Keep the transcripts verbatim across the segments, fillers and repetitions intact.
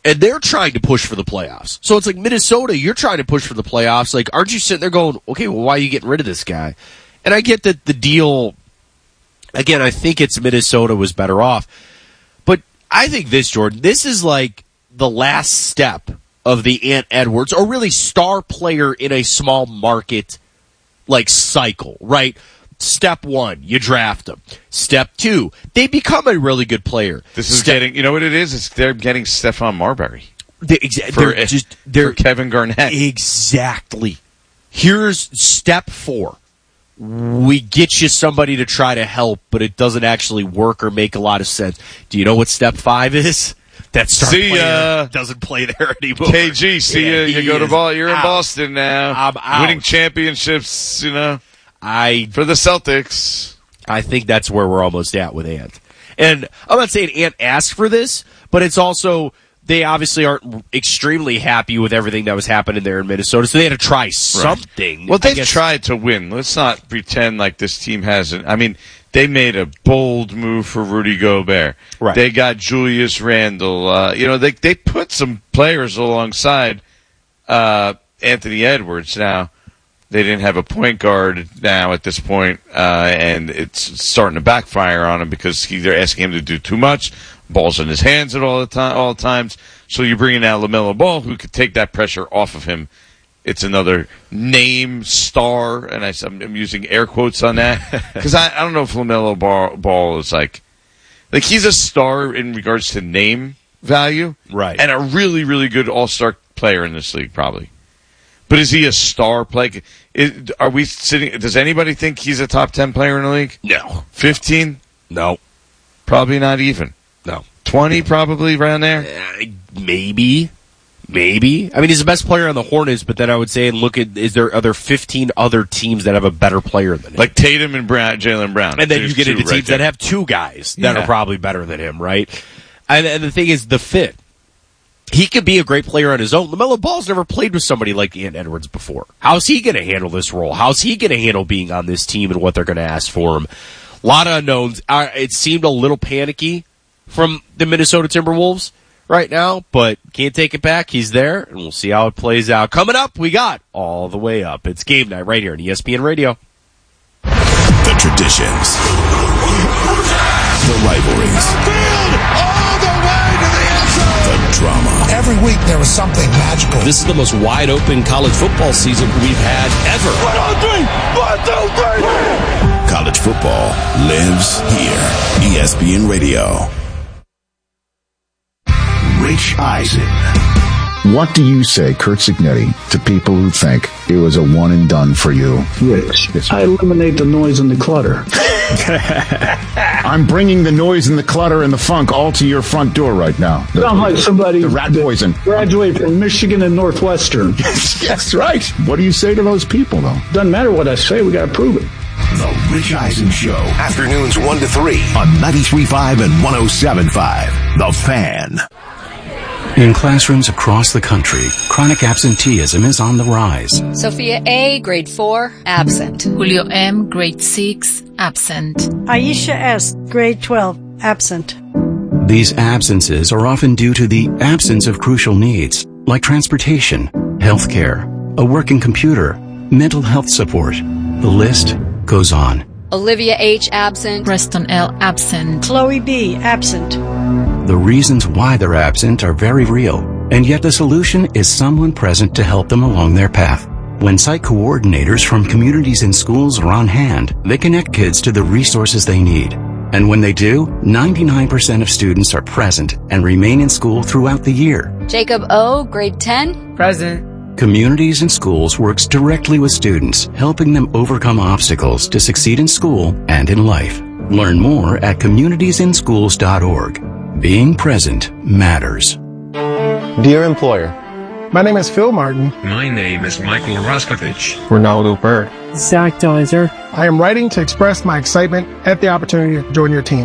And they're trying to push for the playoffs. So it's like Minnesota, you're trying to push for the playoffs. Like, aren't you sitting there going, okay, well, why are you getting rid of this guy? And I get that the deal, again, I think it's Minnesota was better off. But I think this, Jordan, this is like the last step of the Ant Edwards, or really star player in a small market, like, cycle, right? Step one, you draft them. Step two, they become a really good player. This is Step, getting, you know what it is? It's they're getting Stephon Marbury. They, exa- for, they're just, they're, for Kevin Garnett. Exactly. Here's step four. We get you somebody to try to help, but it doesn't actually work or make a lot of sense. Do you know what step five is? That star see player ya. doesn't play there anymore. K G, see yeah, ya. You go to ball. You're out. in Boston now. I'm out. Winning championships, you know. I for the Celtics. I think that's where we're almost at with Ant. And I'm not saying Ant asked for this, but it's also they obviously aren't extremely happy with everything that was happening there in Minnesota, so they had to try something. Right. Well, they've guess, tried to win. Let's not pretend like this team hasn't. I mean, they made a bold move for Rudy Gobert. Right. They got Julius Randle. Uh, you know, they they put some players alongside uh, Anthony Edwards. Now, they didn't have a point guard now at this point, uh, and it's starting to backfire on him because he, they're asking him to do too much. Ball's in his hands at all the time, all times. So you bring in now LaMelo Ball, who could take that pressure off of him. It's another name star, and I, I'm using air quotes on that because I, I don't know if LaMelo Ball, Ball is like like he's a star in regards to name value, right? And a really, really good all-star player in this league, probably. But is he a star player? Is, are we sitting? Does anybody think he's a top ten player in the league? No. Fifteen? No. Probably not even. No. Twenty, probably around there. Uh, maybe. Maybe. I mean, he's the best player on the Hornets, but then I would say, look at, is there other fifteen other teams that have a better player than him? Like Tatum and Brown, Jaylen Brown. And then There's you get into right teams there. that have two guys that Yeah. are probably better than him, right? And, and the thing is, the fit. He could be a great player on his own. LaMelo Ball's never played with somebody like Ant Edwards before. How's he going to handle this role? How's he going to handle being on this team and what they're going to ask for him? A lot of unknowns. Uh, it seemed a little panicky from the Minnesota Timberwolves right now, but can't take it back. He's there, and we'll see how it plays out. Coming up, we got All the Way Up. It's game night right here on E S P N Radio. The traditions. The rivalries. All the way to the end zone. The drama. Every week there was something magical. This is the most wide-open college football season we've had ever. One, two, three. One, two, three. College football lives here. E S P N Radio. Rich Eisen. What do you say, Kurt Signetti, to people who think it was a one and done for you? Rich, I eliminate the noise and the clutter. I'm bringing the noise and the clutter and the funk all to your front door right now. The, Sounds like somebody the rat poison. graduated from Michigan and Northwestern. Yes, right. What do you say to those people, though? Doesn't matter what I say, we got to prove it. The Rich Eisen Show. Afternoons one to three on ninety-three point five and one oh seven point five. The Fan. In classrooms across the country, chronic absenteeism is on the rise. Sophia A., grade four, absent. Julio M., grade six, absent. Aisha S., grade twelve, absent. These absences are often due to the absence of crucial needs, like transportation, health care, a working computer, mental health support. The list goes on. Olivia H., absent. Preston L., absent. Chloe B., absent. The reasons why they're absent are very real, and yet the solution is someone present to help them along their path. When site coordinators from communities and schools are on hand, they connect kids to the resources they need. And when they do, ninety-nine percent of students are present and remain in school throughout the year. Jacob O., grade ten. Present. Communities and Schools works directly with students, helping them overcome obstacles to succeed in school and in life. Learn more at communities in schools dot org. Being present matters. Dear employer, my name is Phil Martin. My name is Michael Roskovich. Ronaldo Bird. Zach Deiser. I am writing to express my excitement at the opportunity to join your team.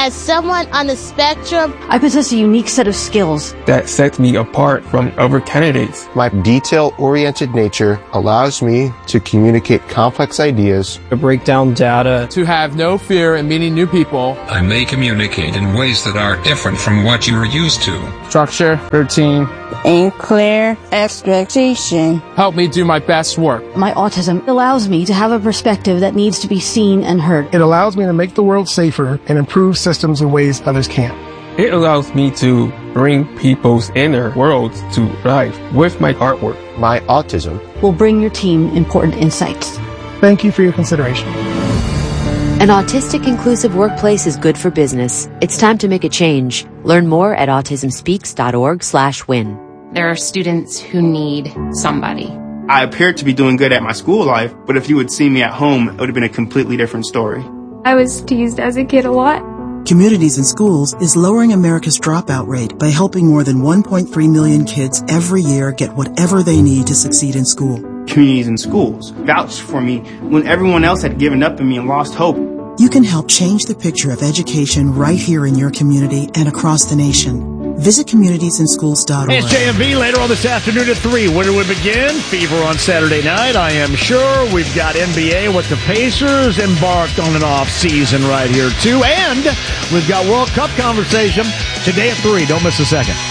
As someone on the spectrum, I possess a unique set of skills that sets me apart from other candidates. My detail-oriented nature allows me to communicate complex ideas, to break down data, to have no fear in meeting new people. I may communicate in ways that are different from what you are used to. Structure, routine, and clear expectation. Help me do my best work. My autism allows me to have a perspective that needs to be seen and heard. It allows me to make the world safer and improve systems in ways others can't. It allows me to bring people's inner worlds to life with my artwork. My autism will bring your team important insights. Thank you for your consideration. An autistic inclusive workplace is good for business. It's time to make a change. Learn more at autism speaks dot org slash win. There are students who need somebody. I appeared to be doing good at my school life, but if you had seen me at home, it would have been a completely different story. I was teased as a kid a lot. Communities in Schools is lowering America's dropout rate by helping more than one point three million kids every year get whatever they need to succeed in school. Communities in Schools vouched for me when everyone else had given up on me and lost hope. You can help change the picture of education right here in your community and across the nation. Visit communities in schools dot org. It's J M V later on this afternoon at three. When do we begin? Fever on Saturday night, I am sure. We've got N B A with the Pacers embarked on an off season right here, too. And we've got World Cup conversation today at three. Don't miss a second.